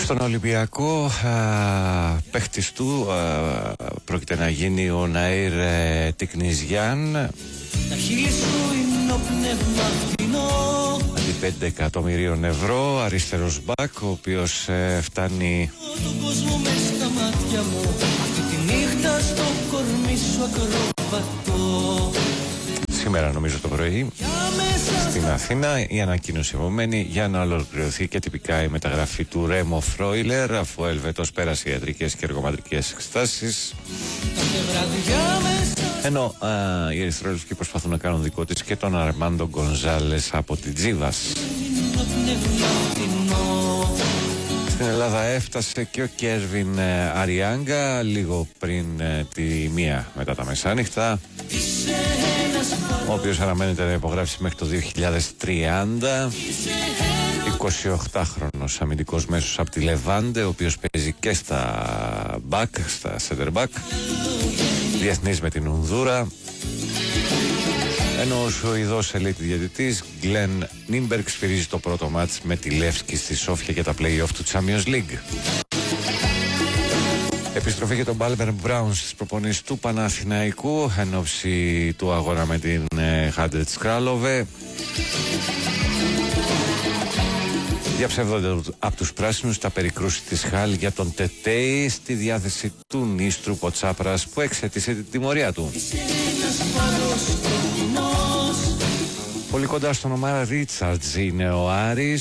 Στον Ολυμπιακό παίχτης του πρόκειται να γίνει ο Ναΐρ Τικνιζιάν. Τα χείλη σου είναι ο πνεύμα φτηνό. Αντί 5 εκατομμυρίων ευρώ, αριστερός μπακ, ο οποίος φτάνει Τον κόσμο μες στα μάτια μου. Αυτή τη νύχτα στο κορμί σου ακροβατώ. Σήμερα νομίζω το πρωί στην Αθήνα η ανακοίνωση επομένη για να ολοκληρωθεί και τυπικά η μεταγραφή του Ρέμο Φρόιλερ, αφού ο Ελβετός πέρασε ιατρικές και εργοματρικές εξετάσεις, ενώ οι ερυθρόλευκοι προσπαθούν να κάνουν δικό της και τον Αρμάντο Γκονζάλες από την Τζίβας. Στην Ελλάδα έφτασε και ο Κέρβιν Αριάγκα λίγο πριν τη 1 μετά τα μεσάνυχτα, ο οποίος αναμένεται να υπογράψει μέχρι το 2030. 28χρονος αμυντικός μέσος από τη Λεβάντε, ο οποίος παίζει και στα back, στα center back, διεθνής με την Ονδούρα, ενώ ο Σουηδός elite διαιτητής Γκλεν Νίμπεργκ σφυρίζει το πρώτο μάτς με τη Λεύσκη στη Σόφια για τα play-off του Champions League. Επιστροφή για τον Μπάλμπερ Μπράουν στις προπονήσεις του Παναθηναϊκού εν ώψη του αγώνα με την Χάντετ Κράλοβε. Διαψεύδονται από τους πράσινους τα περικρούση της Χάλ για τον Τετέι στη διάθεση του Νίστρου Ποτσάπρας, που εξέτησε την τιμωρία του. Πολύ κοντά στον Ομάρα Ρίτσαρτζ είναι ο Άρης.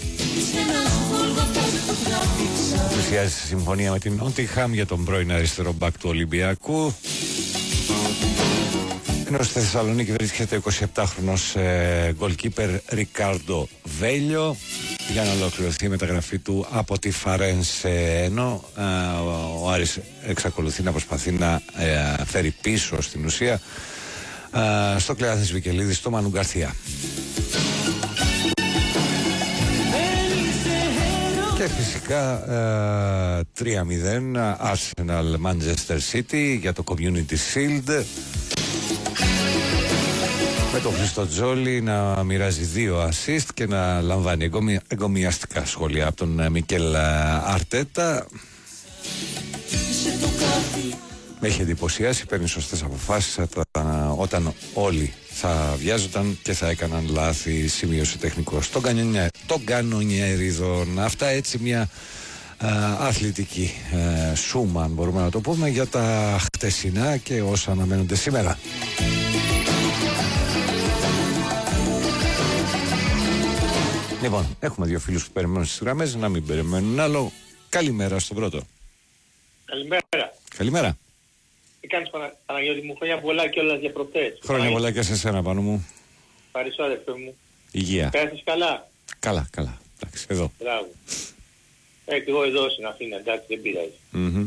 Πλησιάζει στη συμφωνία με την Νότιχαμ για τον πρώην αριστερό μπακ του Ολυμπιακού, ενώ στη Θεσσαλονίκη βρίσκεται 27χρονος γκολκίπερ Ρικάρντο Βέλιο για να ολοκληρωθεί η μεταγραφή του από τη Φαρένσε, ενώ ο Άρης εξακολουθεί να προσπαθεί να φέρει πίσω στην ουσία στο Κλεάθης Βικελίδη στο Μανου Γκαρθία. Και φυσικά 3-0 Arsenal Manchester City για το Community Shield, με τον Χριστό Τζόλι να μοιράζει 2 assist και να λαμβάνει εγκομιαστικά σχόλια από τον Μικέλ Αρτέτα. Με έχει εντυπωσιάσει, παίρνει σωστές αποφάσεις όταν όλοι θα βιάζονταν και θα έκαναν λάθη, σημείωσε τεχνικός των κανονιέριδων. Αυτά έτσι μια αθλητική σούμα, αν μπορούμε να το πούμε, για τα χτεσινά και όσα αναμένονται σήμερα. Λοιπόν, έχουμε 2 φίλους που περιμένουν στις γραμμές, να μην περιμένουν άλλο. Καλημέρα στον πρώτο. Καλημέρα. Τι κάνεις Παναγιώτη μου, χρόνια πολλά και όλα για προχτές. Χρόνια πολλά και σε σένα πάνω μου. Ευχαριστώ αδερφέ μου. Υγεία. Πέρασες καλά. Καλά. Εντάξει, εδώ. Μπράβο. Και εγώ εδώ στην Αθήνα, εντάξει, δεν πειράζει.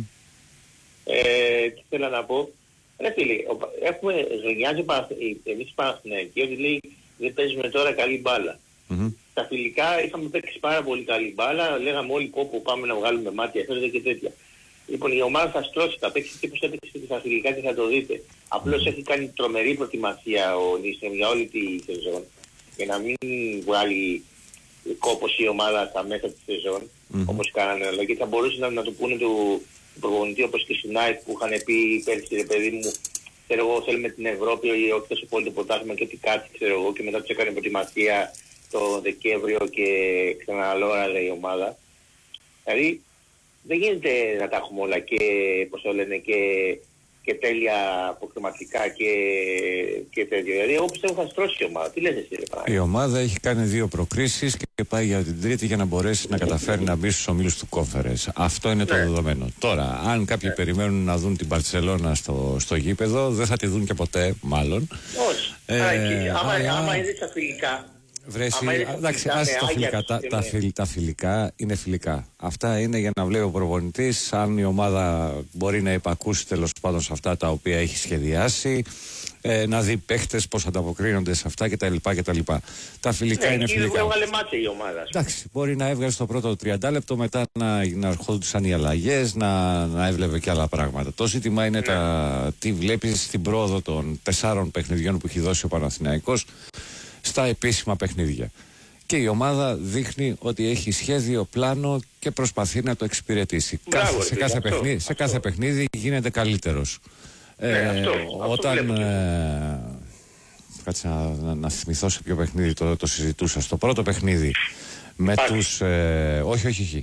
Τι θέλω να πω. Ρε φίλε, έχουμε ζωνιάζει εμείς οι Παναθηναϊκοί ότι λέει δεν παίζουμε τώρα καλή μπάλα. Στα φιλικά είχαμε παίξει πάρα πολύ καλή μπάλα, λέγαμε όλοι που πάμε να βγάλουμε μάτια, φέρετε και τέτοια. Λοιπόν, η ομάδα θα στρώσει, θα παίξει και πως έπαιξε και στα φιλικά και θα το δείτε. Απλώς έχει κάνει τρομερή προετοιμασία ο Νίστρομ για όλη τη σεζόν. Για να μην βγάλει κόπος η ομάδα στα μέσα της σεζόν, όπως κάνανε. Αλλά και θα μπορούσε να του πούνε του προπονητή όπως και στην ΑΕΚ που είχαν πει πέρσι, ρε παιδί μου, ξέρω εγώ, θέλουμε την Ευρώπη ή όχι τόσο πολύ το πρωτάθλημα και τι κάτι, ξέρω εγώ, και μετά τους έκανε προετοιμασία το Δεκέμβριο και ξαναλόραζε η ομάδα. Δηλαδή, δεν γίνεται να τα έχουμε όλα και, πώς το λένε, και τέλεια αποκλειματικά και τέτοιο. Δηλαδή, εγώ πιστεύω θα στρώσει η ομάδα. Τι λες εσύ, ρε Παναγιώτη? Η ομάδα έχει κάνει 2 προκρίσεις και πάει για την τρίτη για να μπορέσει να καταφέρει να μπει στους ομίλους του Conference. Αυτό είναι το δεδομένο. Τώρα, αν κάποιοι περιμένουν να δουν την Μπαρτσελώνα στο γήπεδο, δεν θα τη δουν και ποτέ, μάλλον. Όχι. Άμα είναι στα φιλικά. Βρέσει, εντάξει, τα φιλικά είναι φιλικά. Αυτά είναι για να βλέπει ο προπονητής αν η ομάδα μπορεί να υπακούσει τέλος πάντων σε αυτά τα οποία έχει σχεδιάσει, να δει παίχτες πώς ανταποκρίνονται σε αυτά κτλ. Τα φιλικά είναι φιλικά. Έβγαλε μάτια η ομάδα. Εντάξει, μπορεί να έβγαλε στο πρώτο 30 λεπτό, μετά να ερχόντουσαν οι αλλαγές, να έβλεπε και άλλα πράγματα. Το ζήτημα είναι τι βλέπεις στην πρόοδο των 4 παιχνιδιών που έχει δώσει ο Παναθηναϊκός στα επίσημα παιχνίδια. Και η ομάδα δείχνει ότι έχει σχέδιο, πλάνο και προσπαθεί να το εξυπηρετήσει. Μπράβο, Σε κάθε παιχνίδι γίνεται καλύτερος. Όταν κάτσε να θυμηθώ σε ποιο παιχνίδι το συζητούσα. Στο πρώτο παιχνίδι με τους όχι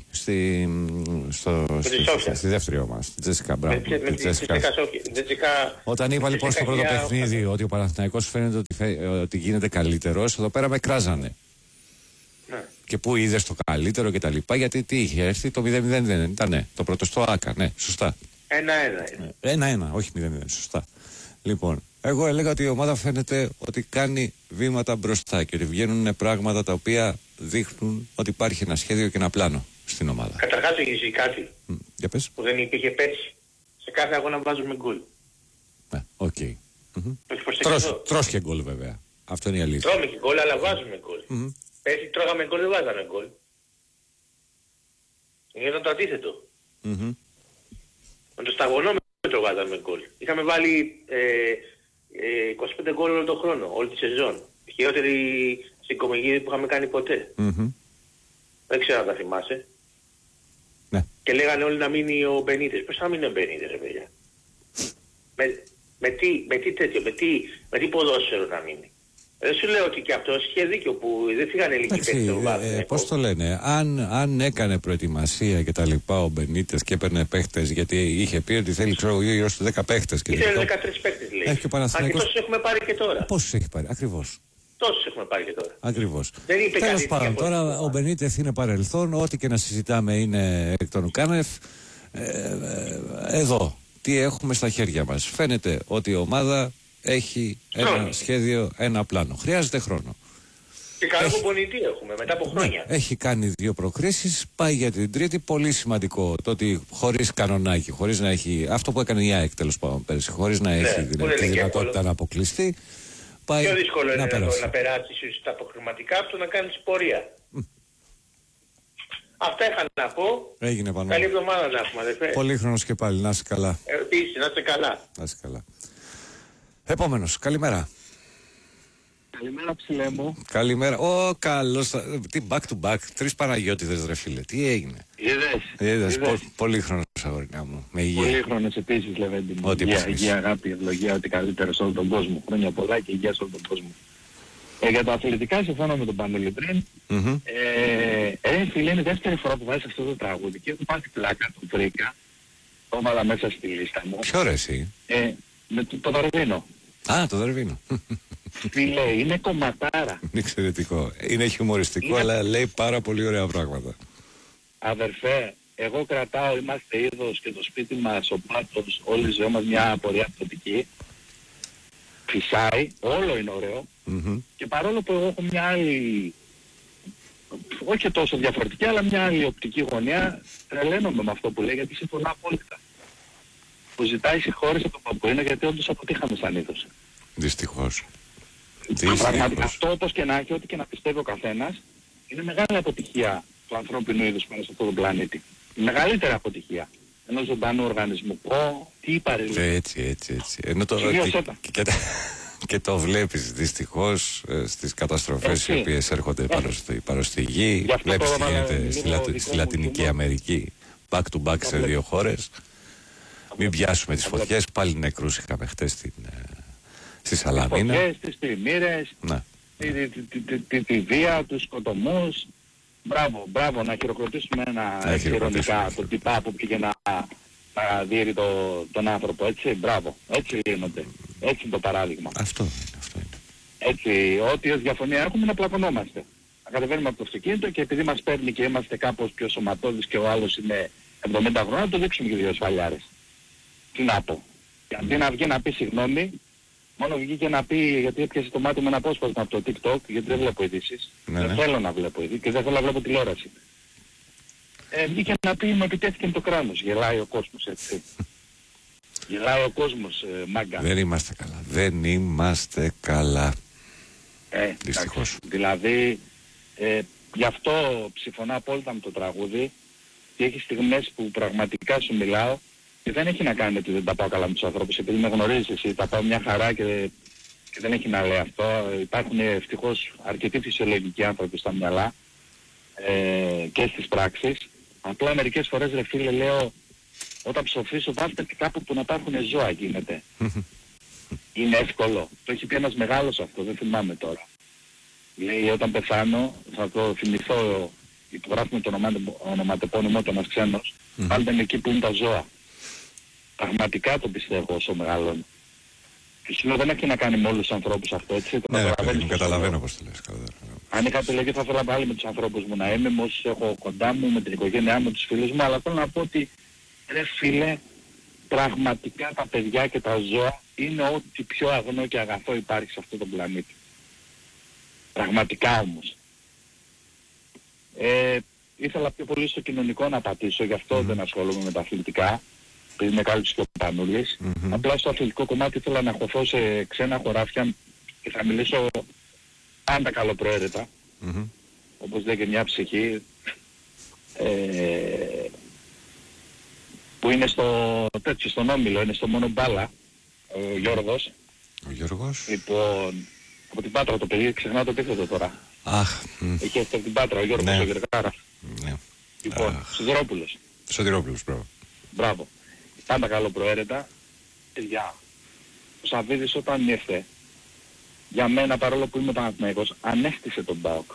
στη δεύτερη ομάδα, στη Τζέσικα, μπράβο. Όταν είπα λοιπόν στο πρώτο παιχνίδι ότι ο Παναθηναϊκός φαίνεται ότι γίνεται καλύτερος, εδώ πέρα με κράζανε. Και πού είδες το καλύτερο και τα λοιπά, γιατί τι είχε έρθει, το 0-0 δεν ήταν, το πρώτο στο ΆΚΑ, ναι, σωστά. 1-1, όχι 0-0, σωστά. Λοιπόν, εγώ έλεγα ότι η ομάδα φαίνεται ότι κάνει βήματα μπροστά και ότι βγαίνουν πράγματα τα οποία δείχνουν ότι υπάρχει ένα σχέδιο και ένα πλάνο στην ομάδα. Καταρχάς έχει κάτι για πες. Που δεν υπήρχε πέρσι. Σε κάθε αγώνα βάζουμε γκολ. Οκ. Τρως και γκολ βέβαια. Αυτό είναι η αλήθεια. Τρώμε και γκολ, αλλά βάζουμε γκολ. Πέρσι τρώγαμε γκολ, δεν βάζαμε γκολ. Ήταν το αντίθετο. Με το σταγονόμετρο βάζαμε γκολ. Είχαμε βάλει 25 γκολ όλο τον χρόνο, όλη τη σεζόν. Χειρότερη συγκομιγίδη που είχαμε κάνει ποτέ. Δεν ξέρω αν τα θυμάσαι. Ναι. Και λέγανε όλοι να μείνει ο Μπενίτες. Πώς θα μείνει ο Μπενίτες, ρε παιδιά? Με τι τέτοιο, με τι ποδόσφαιρο να μείνει? Δεν σου λέω ότι και αυτό είχε δίκιο που δεν φύγανε λίγοι παίκτες. Πώς το λένε, αν έκανε προετοιμασία και τα λοιπά ο Μπενίτες και έπαιρνε παίχτες, γιατί είχε πει ότι θέλει ξέρω γύρω στους 10 παίχτες. Ήθελε 13 παίχτες λέει. Έχει και ο Παναθηναϊκός. Αν και τόσους έχουμε πάρει και τώρα. Πόσους έχει πάρει, ακριβώς. Τόσους έχουμε πάρει και τώρα. Ακριβώς. Τέλος πάντων, τώρα ο Μπενίτες είναι παρελθόν, ό,τι και να συζητάμε είναι εκ των ουκάνευ. Εδώ, τι έχουμε στα χέρια μας. Φαίνεται ότι η ομάδα έχει ένα σχέδιο, ένα πλάνο. Χρειάζεται χρόνο. Και καλό προπονητή έχουμε μετά από χρόνια. Έχει κάνει 2 προκρίσεις, πάει για την τρίτη. Πολύ σημαντικό το ότι χωρίς κανονάκι, χωρίς να έχει αυτό που έκανε η ΑΕΚ τέλος πάντων πέρσι, χωρίς να έχει τη δυνατότητα να αποκλειστεί. Πιο δύσκολο είναι να περάσει τα αποχρηματικά από το να κάνει πορεία. Αυτά είχα να πω. Έγινε πάνω. Καλή εβδομάδα να έχουμε, αδερφέ. Πολύχρονος και πάλι, να είσαι καλά. Επίσης, να είσαι καλά. Να είσαι καλά. Επόμενος, καλημέρα. Καλημέρα ψηλέ μου. Καλημέρα. Καλώς. Τι back to back. 3 Παναγιώτηδες ρε φίλε. Τι έγινε? Είδες. Πολύχρονος αγορινά μου. Με υγεία. Πολύχρονος επίσης Λεβέντη μου. Υγεία, αγάπη, ευλογία, ότι καλύτερο σε όλο τον κόσμο. Χρόνια πολλά και υγεία σε όλο τον κόσμο. Για τα αθλητικά συμφωνώ με τον Πανέλη πριν. Φίλε, είναι η δεύτερη φορά που βάζεις αυτό το τραγούδι και έχω πάθει πλάκα, το βρήκα. Το έβαλα μέσα στη λίστα μου. Ποιο ρε εσύ? Με το Δαρβίνο. Το Δαρβίνο. Φίλε, είναι κομματάρα. Είναι εξαιρετικό. Είναι χιουμοριστικό, αλλά λέει πάρα πολύ ωραία πράγματα. Αδερφέ, εγώ κρατάω, είμαστε είδος και το σπίτι μας, ο πάτος, όλη η ζωή μας μια πορεία πτωτική. Φυσάει, όλο είναι ωραίο. Και παρόλο που εγώ έχω μια άλλη, όχι τόσο διαφορετική, αλλά μια άλλη οπτική γωνία, τρελαίνομαι με αυτό που λέει, γιατί συμφωνώ απόλυτα. Που ζητάει συγχώρεση από τον Παπουίνα, γιατί όντως αποτύχαμε σαν είδος. Δυστυχώς. Πραγματικά αυτό όπως και να έχει, ό,τι και να πιστεύει ο καθένας, είναι μεγάλη αποτυχία του ανθρώπινου είδους πάνω σε αυτόν τον πλανήτη. Η μεγαλύτερη αποτυχία ενός ζωντανού οργανισμού. Τι είπα ρε. Έτσι. Ενώ και το βλέπεις δυστυχώς στις καταστροφές οι οποίες έρχονται πάνω στη γη. Βλέπεις τι γίνεται στη Λατινική Αμερική. Back to back σε 2 χώρες. Μην πιάσουμε τις φωτιές. Πάλι νεκρούς είχαμε χτες στη Σαλαμίνα. Τις φωτιές, τις πλημμύρες, τη βία, τους σκοτωμούς. Μπράβο, να χειροκροτήσουμε ειρωνικά το τυπά που πήγε να διέρει τον άνθρωπο, έτσι, μπράβο. Έτσι λύνονται. Έτσι είναι το παράδειγμα. Αυτό είναι. Έτσι, ό,τι ως διαφωνία έχουμε να πλακωνόμαστε. Να κατεβαίνουμε από το αυτοκίνητο και επειδή μας παίρνει και είμαστε κάπως πιο σωματώδεις και ο άλλος είναι 70 χρόνια, να το δείξουμε και 2 σφαλιάρες. Τι να πω. Και αντί να βγει να πει συγγνώμη, μόνο βγήκε να πει, γιατί έπιασε το μάτι με ένα απόσπασμα από το TikTok, γιατί δεν βλέπω ειδήσεις. Δεν θέλω να βλέπω ειδήσεις και δεν θέλω να βλέπω τηλεόραση. Βγήκε να πει, μου επιτέθηκε το κράνος. Γελάει ο κόσμος, έτσι. Γελάει ο κόσμος, μάγκα. Δεν είμαστε καλά. Δυστυχώς. Δηλαδή, γι' αυτό συμφωνώ απόλυτα με το τραγούδι και έχει στιγμές που πραγματικά σου μιλάω και δεν έχει να κάνει ότι δεν τα πάω καλά με τους ανθρώπους, επειδή με γνωρίζεις εσύ, τα πάω μια χαρά και και δεν έχει να λέει αυτό. Υπάρχουν ευτυχώς αρκετοί φυσιολογικοί άνθρωποι στα μυαλά και στις πράξεις. Απλά μερικές φορές, ρε φίλε, λέω, όταν ψοφήσω βάστε και κάπου που να υπάρχουν ζώα γίνεται. Είναι εύκολο. Το έχει πει ένας μεγάλος αυτό, δεν θυμάμαι τώρα. Λέει, όταν πεθάνω θα το θυμηθώ, υπογράφουμε το ονοματεπώνυμο του ένας ξένος, πάντα είναι εκεί που είναι τα ζώα. Πραγματικά το πιστεύω όσο μεγαλώνω. Και σήμερα δεν έχει να κάνει με όλους τους ανθρώπους αυτό, έτσι. Ναι, καταλαβαίνω πώς το λες. Αν είχα επιλογή θα ήθελα πάλι με τους ανθρώπους μου να είμαι, με όσους έχω κοντά μου, με την οικογένειά μου, με τους φίλους μου, αλλά θέλω να πω ότι, ρε φίλε, πραγματικά τα παιδιά και τα ζώα είναι ό,τι πιο αγνό και αγαθό υπάρχει σε αυτόν τον πλανήτη. Πραγματικά όμως. Ήθελα πιο πολύ στο κοινωνικό να πατήσω, γι' αυτό δεν ασχολούμαι με τα αθλητικά, επειδή με κάλυψε και ο Πανούλης. Απλά στο αθλητικό κομμάτι ήθελα να χωθώ σε ξένα χωράφια και θα μιλήσω πάντα καλοπροαίρετα, όπως λέει και μια ψυχή, που είναι στον Όμιλο, είναι στο μόνο μπάλα, ο Γιώργος. Ο Γιώργος. Λοιπόν, από την Πάτρα το παιδί, ξεχνάω το επίθετο τώρα. Αχ. Είχε από την Πάτρα, ο Γιώργος, ναι. ο Γεργάρα. Ναι. Λοιπόν, Σιδηρόπουλος. Σιδηρόπουλος, μπράβο. Μπράβο. Πάντα καλοπροαίρετα. Παιδιά, ο Σαββίδης όταν ήρθε, για μένα, παρόλο που είμαι Παναθηναϊκός, ανέστησε τον ΠΑΟΚ.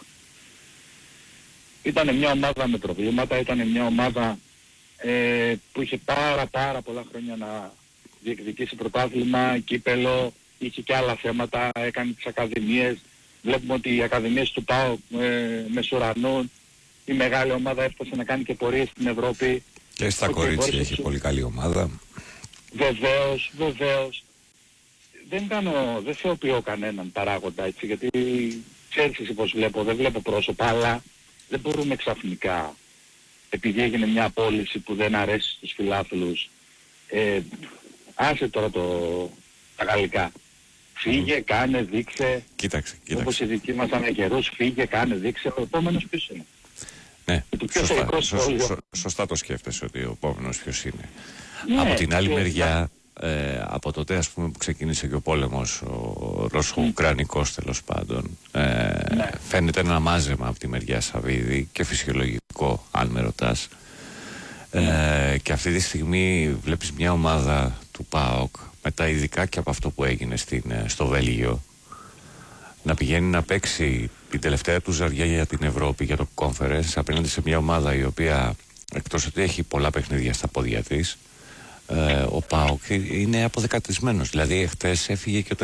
Ήταν μια ομάδα με προβλήματα, ήταν μια ομάδα που είχε πάρα πολλά χρόνια να διεκδικήσει πρωτάθλημα, κύπελο, είχε και άλλα θέματα, έκανε τις ακαδημίες. Βλέπουμε ότι οι ακαδημίες του ΠΑΟΚ μεσουρανούν, η μεγάλη ομάδα έφτασε να κάνει και πορείες στην Ευρώπη. Και στα κορίτσια έχει πολύ καλή ομάδα. Βεβαίως. Δεν θεοποιώ κανέναν παράγοντα, έτσι, γιατί ξέρεις εσύ πως βλέπω, δεν βλέπω πρόσωπα, αλλά δεν μπορούμε ξαφνικά, επειδή έγινε μια πώληση που δεν αρέσει στους φιλάθλους, άσε τώρα τα γαλλικά. Φύγε, κάνε, δείξε. Κοίταξε. Όπως οι δικοί μας ανακαιρούς, φύγε, κάνε, δείξε. Ο επόμενος ποιος είναι? Ναι, σωστά το σκέφτεσαι ότι ο επόμενος ποιος είναι. Ναι, από την άλλη μεριά, από τότε ας πούμε που ξεκίνησε και ο πόλεμος, ο Ρώσο-Ουκρανικός τέλος πάντων, φαίνεται ένα μάζεμα από τη μεριά Σαββίδη και φυσιολογικό αν με ρωτάς. Και αυτή τη στιγμή βλέπεις μια ομάδα του ΠΑΟΚ, μετά ειδικά και από αυτό που έγινε στο Βέλγιο, να πηγαίνει να παίξει την τελευταία του ζαριά για την Ευρώπη, για το Conference, απέναντι σε μια ομάδα η οποία, εκτός ότι έχει πολλά παιχνίδια στα πόδια της, ο ΠΑΟΚ είναι αποδεκατισμένος. Δηλαδή χτες έφυγε και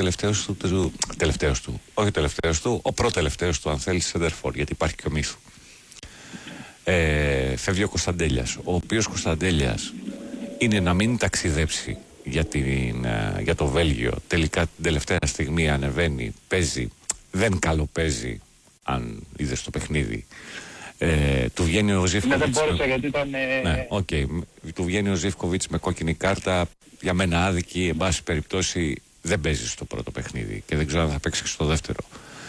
ο προτελευταίος του, αν θέλει, σεντερφόρ, γιατί υπάρχει και ο Μύθου. Φεύγει ο Κωνσταντέλιας, ο οποίος Κωνσταντέλιας είναι να μην ταξιδέψει για το Βέλγιο. Τελικά την τελευταία στιγμή ανεβαίνει, παίζει, δεν καλοπαίζει, αν είδες το παιχνίδι. Του βγαίνει ο Ζίβκοβιτς. Δεν μπόρεσα γιατί ήταν... Ναι, του βγαίνει ο Ζίβκοβιτς με κόκκινη κάρτα, για μένα άδικη, εν πάση περιπτώσει δεν παίζει στο πρώτο παιχνίδι και δεν ξέρω αν θα παίξει και στο δεύτερο.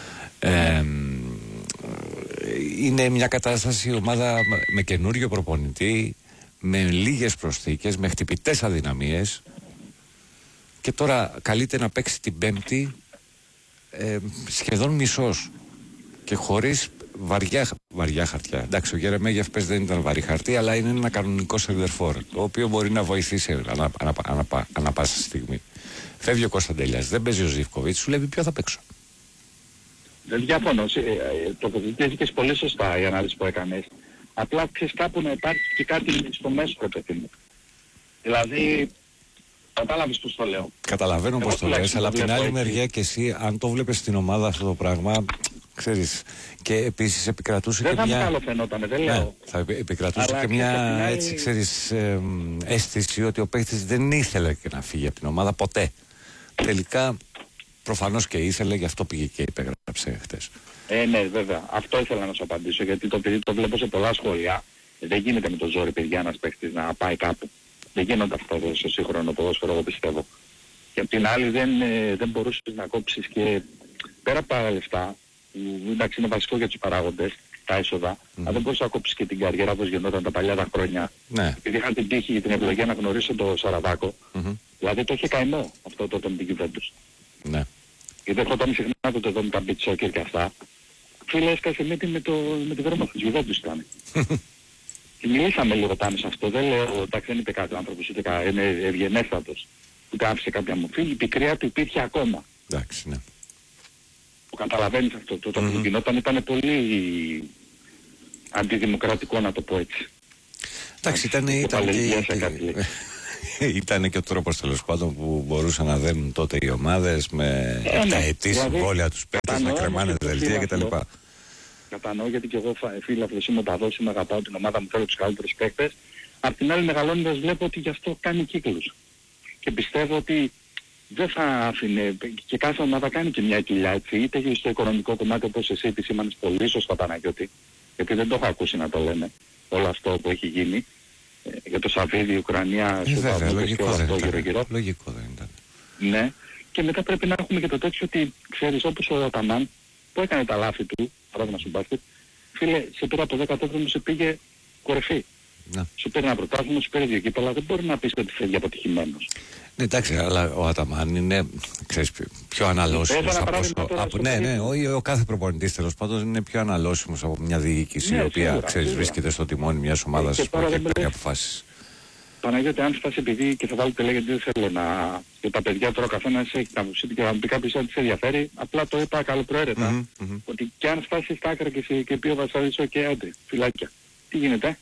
Είναι μια κατάσταση, η ομάδα με καινούριο προπονητή, με λίγες προσθήκες, με χτυπητές αδυναμίες, και τώρα καλείται να παίξει την Πέμπτη σχεδόν μισός και χωρίς βαριά χαρτιά. Εντάξει, ο Γερεμέγεφ πες δεν ήταν βαρύ χαρτί, αλλά είναι ένα κανονικό σεντερφόρ, το οποίο μπορεί να βοηθήσει ανά πάσα στιγμή. Φεύγει ο Κωνσταντέλιας, δεν παίζει ο Ζίβκοβιτς, σου λέει ποιο θα παίξω. Δεν διαφωνώ. Τοποθετήθηκες πολύ σωστά η ανάλυση που έκανες. Απλά ξέρεις κάπου να υπάρχει και κάτι στο μέσο, ρε παιδί μου. Δηλαδή, κατάλαβες πώς το λέω. Καταλαβαίνω πώς το λες, αλλά από την άλλη μεριά και εσύ, αν το βλέπεις στην ομάδα αυτό το πράγμα, ξέρεις, και επίσης επικρατούσε δεν και μια... Δεν θα μου καλό φαινόταν, δεν λέω. Ναι, θα επικρατούσε και μια έτσι, ξέρεις, αίσθηση ότι ο παίκτης δεν ήθελε και να φύγει από την ομάδα ποτέ. Τελικά, προφανώς και ήθελε, γι' αυτό πήγε και υπέγραψε χτες. Ναι, βέβαια. Αυτό ήθελα να σου απαντήσω, γιατί το παιδί το βλέπω σε πολλά σχόλια. Δεν γίνεται με το ζόρι, παιδιά, ένας παίκτης να πάει κάπου. Δεν γίνονται αυτό στο σύγχρονο ποδόσφαιρο, εγώ πιστεύω. Και απ' την άλλη δεν μπορούσες να κόψεις και πέρα από τα λεφτά, εντάξει είναι βασικό για τους παράγοντες, τα έσοδα, αλλά δεν μπορούσες να κόψεις και την καριέρα όπως γινόταν τα παλιά τα χρόνια. Ναι. Επειδή είχαν την τύχη για την ευλογία να γνωρίσω τον Σαραβάκο, δηλαδή το είχε καημό αυτό τότε με την κυβέρνηση. Ναι. γιατί ερχόταν συχνά τότε εδώ με τα beach soccer και αυτά. Φίλε, έσκασε μύτη με τη βρώμα της Γιουβέντους ήταν. Και μιλήσαμε λίγο πάνω σε αυτό, δεν λέω, εντάξει δεν είπε κάτι ο άνθρωπος, είναι ευγενέστατος. Ούτε άφησε κάποια μορφή, η πικρία του υπήρχε ακόμα. Εντάξει, ναι. Που καταλαβαίνεις αυτό, το που γινόταν ήταν πολύ αντιδημοκρατικό, να το πω έτσι. Εντάξει, ήταν και ο τρόπος τέλος πάντων που μπορούσαν να δένουν τότε οι ομάδες με εκαετή συμβόλαια τους παίκτες, να κρεμάνε δελτία κτλ. Κατανοώ, γιατί και εγώ φίλαθλος είμαι παδός, είμαι, αγαπάω την ομάδα μου, θέλω τους καλύτερους παίκτες. Απ' την άλλη μεγαλώνοντας βλέπω ότι γι' αυτό κάνει κύκλους. Και πιστεύω ότι δεν θα άφηνε, και κάθε ομάδα κάνει και μια κοιλιά έτσι, είτε στο οικονομικό κομμάτι όπως εσύ επισήμανες πολύ σωστά Παναγιώτη, γιατί δεν το έχω ακούσει να το λένε όλο αυτό που έχει γίνει. Για το Σαββίδι, η Ουκρανία, λογικό δεν γύρω-γύρω. Λογικό δεν ήταν. Ναι, και μετά πρέπει να έχουμε και το τέτοιο ότι ξέρεις, όπως ο Αταμάν που έκανε τα λάθη του, παράδειγμα στο μπάσκετ, φίλε, σε πήρα από 14 σε πήγε κορυφή. Να. Σου πήρε ένα πρωτάθλημα, σου πήρε δύο κύπελλα, δεν μπορεί να πεις ότι φεύγει αποτυχημένος. Ναι, εντάξει, αλλά ο Αταμάν είναι, ξέρεις, πιο αναλώσιμος από ο κάθε προπονητής τέλος πάντων είναι πιο αναλώσιμος από μια διοίκηση η οποία, ξέρεις, βρίσκεται στο τιμόνι μιας ομάδας και παίρνει αποφάσεις. Παναγιώτη, αν φτάσει επειδή και θα βάλετε λέγεται δεν θέλω να... Και τα παιδιά τώρα ο καθένας έχει την άποψή του και θα μου πει κάποιος ότι σε ενδιαφέρει, απλά το είπα καλοπροαίρετα, ότι και αν φτάσει στα άκρα και πει ο Βασίλης, άντε, φυλάκια. Τι γίνεται?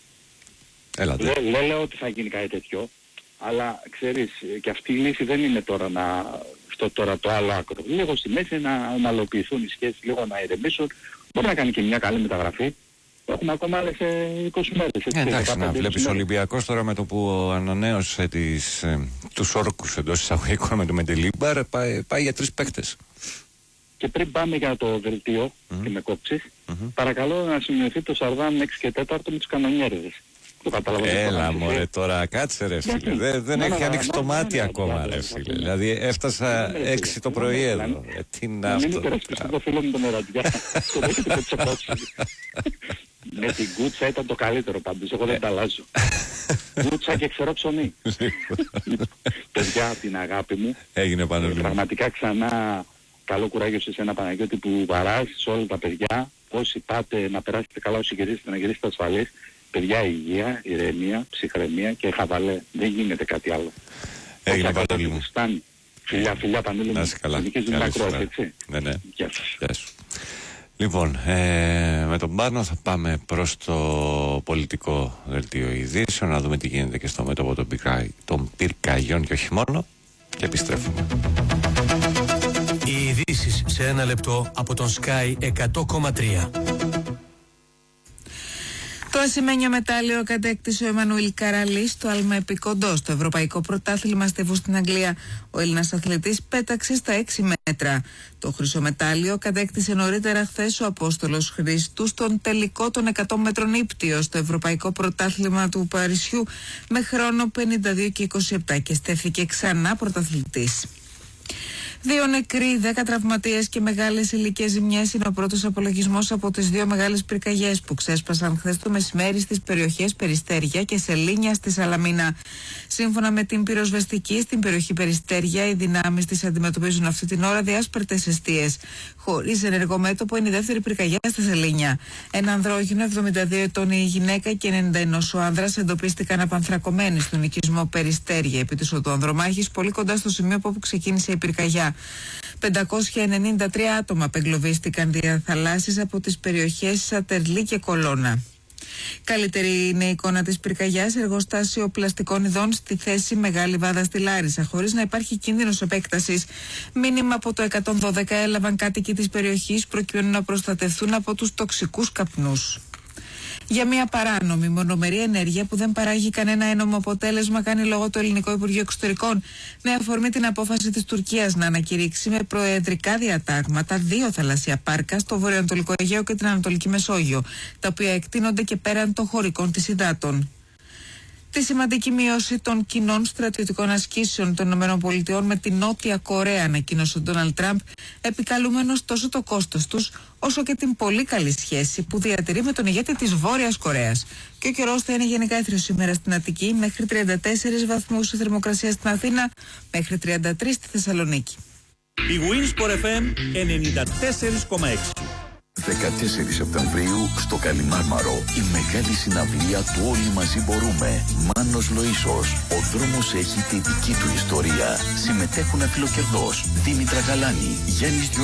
Δεν λέω ότι θα γίνει κάτι τέτοιο, αλλά ξέρεις, και αυτή η λύση δεν είναι τώρα τώρα το άλλο άκρο. Λίγο στη μέση να αναλοποιηθούν οι σχέσεις, λίγο να ηρεμήσουν. Μπορεί να κάνει και μια καλή μεταγραφή. Έχουμε ακόμα άλλες 20 μέρες. Εντάξει, να βλέπεις ο Ολυμπιακός τώρα με το που ανανέωσε τους όρκους εντός εισαγωγικών με το Μεντελίμπαρ, πάει για 3 παίκτες. Και πριν πάμε για το δελτίο και με κόψεις, παρακαλώ να σημειωθεί το Σαρδάμ 6 και 4 με τους κανονιέριδες. Έλα μωρέ τώρα, κάτσε ρε φίλε, δεν έχει ανοίξει το μάτι ακόμα ρε φίλε. Δηλαδή έφτασα 6 το πρωί εδώ. Τι είναι αυτό? Μην υπερασπιστώ το φίλο μου τον Ερατζιά. Το έχετε πετσοκόψει. Με την κούτσα ήταν το καλύτερο πάντως, εγώ δεν τα αλλάζω. Κούτσα και ξερό ψωμί. Παιδιά, την αγάπη μου. Έγινε πάνω λίγο. Πραγματικά ξανά καλό κουράγιο σε εσένα Παναγιώτη που βαράζεις όλα τα παιδιά. Όσοι πάτε να περάσετε καλά, όσοι γυρίσετε να γυρίσετε ασφαλείς. Παιδιά, υγεία, ηρεμία, ψυχραιμία και χαβαλέ. Δεν γίνεται κάτι άλλο. Έγινε Πανούλη μου. Φιλιά Πανούλη μου. Να είσαι καλά. Ναι. Γεια σου. Λοιπόν, με τον Πάνο θα πάμε προς το πολιτικό δελτίο ειδήσεων, να δούμε τι γίνεται και στο μέτωπο των πυρκαγιών και όχι μόνο, και επιστρέφουμε. Οι ειδήσεις σε ένα λεπτό από τον Sky 100,3. Το ασημένιο μετάλλιο κατέκτησε ο Εμμανουήλ Καραλής στο άλμα επικοντό στο Ευρωπαϊκό Πρωτάθλημα Στεβού στην Αγγλία. Ο Έλληνας αθλητής πέταξε στα 6 μέτρα. Το χρυσό μετάλλιο κατέκτησε νωρίτερα χθες ο Απόστολος Χρήστου στον τελικό των 100 μέτρων ύπτιο στο Ευρωπαϊκό Πρωτάθλημα του Παρισιού με χρόνο 52 και 27 και στέφθηκε ξανά πρωταθλητής. 2 νεκροί, 10 τραυματίες και μεγάλες ηλικές ζημιές είναι ο πρώτος απολογισμός από τις 2 μεγάλες πυρκαγιές που ξέσπασαν χθες το μεσημέρι στις περιοχές Περιστέρια και Σελήνια στη Σαλαμίνα. Σύμφωνα με την πυροσβεστική, στην περιοχή Περιστέρια οι δυνάμεις της αντιμετωπίζουν αυτή την ώρα διάσπαρτες εστίες. Χωρίς ενεργό μέτωπο είναι η δεύτερη πυρκαγιά στα Σελήνια. Ένα ανδρόγυνο 72 ετών η γυναίκα και 91 ο άνδρας εντοπίστηκαν απανθρακωμένοι στον οικισμό Περιστέρια επί της Οδοανδρομάχης, πολύ κοντά στο σημείο από όπου ξεκίνησε η πυρκαγιά. 593 άτομα απεγκλωβίστηκαν διαθαλάσσης από τις περιοχές Σατερλή και Κολώνα. Καλύτερη είναι η εικόνα της πυρκαγιάς, εργοστάσιο πλαστικών ειδών στη θέση Μεγάλη Βάδα στη Λάρισα, χωρίς να υπάρχει κίνδυνος επέκτασης. Μήνυμα από το 112 έλαβαν κάτοικοι της περιοχής προκειμένου να προστατευτούν από τους τοξικούς καπνούς. Για μια παράνομη μονομερή ενέργεια που δεν παράγει κανένα ένομο αποτέλεσμα, κάνει λόγο το Ελληνικό Υπουργείο Εξωτερικών, με αφορμή την απόφαση της Τουρκίας να ανακηρύξει με προεδρικά διατάγματα 2 θαλασσία πάρκα στο βορειοανατολικό Αιγαίο και την Ανατολική Μεσόγειο, τα οποία εκτείνονται και πέραν των χωρικών της υδάτων. Τη σημαντική μείωση των κοινών στρατιωτικών ασκήσεων των ΗΠΑ με τη Νότια Κορέα, ανακοίνωσε ο Ντόναλντ Τραμπ, επικαλούμενος τόσο το κόστος τους, όσο και την πολύ καλή σχέση που διατηρεί με τον ηγέτη της Βόρειας Κορέας. Και ο καιρός θα είναι γενικά έθριος σήμερα στην Αττική, μέχρι 34 βαθμούς η θερμοκρασία στην Αθήνα, μέχρι 33 στη Θεσσαλονίκη. Η Winsport FM 94,6. 14 Σεπτεμβρίου στο Καλιμάρμαρο η μεγάλη συναυλία του Όλοι Μαζί Μπορούμε. Μάνος Λοΐσος. Ο δρόμος έχει τη δική του ιστορία. Συμμετέχουν αφιλοκερδός Δήμητρα Γαλάνη, Γιάννης